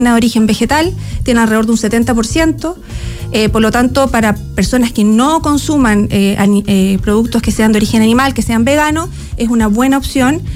de origen vegetal, tiene alrededor de un 70%. Por lo tanto, para personas que no consuman productos que sean de origen animal, que sean veganos, es una buena opción.